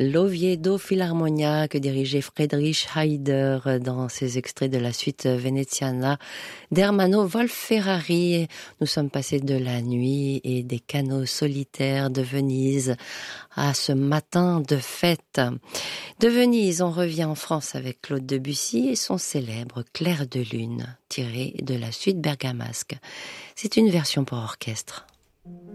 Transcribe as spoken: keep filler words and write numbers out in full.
L'Oviedo Philharmonia que dirigeait Friedrich Heider dans ses extraits de la suite Veneziana d'Ermanno Wolf-Ferrari. Nous sommes passés de la nuit et des canaux solitaires de Venise à ce matin de fête. De Venise, on revient en France avec Claude Debussy et son célèbre Clair de lune, tiré de la suite bergamasque. C'est une version pour orchestre.